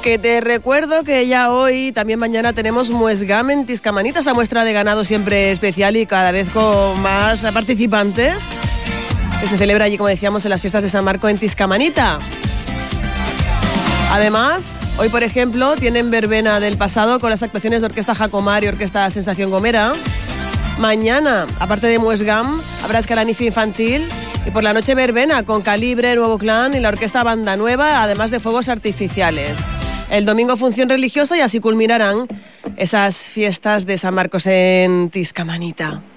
Que te recuerdo que ya hoy, también mañana, tenemos Muesgam en Tiscamanita, esa muestra de ganado siempre especial y cada vez con más participantes, que se celebra allí, como decíamos, en las fiestas de San Marco en Tiscamanita. Además, hoy, por ejemplo, tienen verbena del pasado con las actuaciones de Orquesta Jacomar y Orquesta Sensación Gomera. Mañana, aparte de Muesgam, habrá escalanife infantil y por la noche verbena con Calibre, Nuevo Clan y la Orquesta Banda Nueva, además de fuegos artificiales. El domingo función religiosa y así culminarán esas fiestas de San Marcos en Tiscamanita.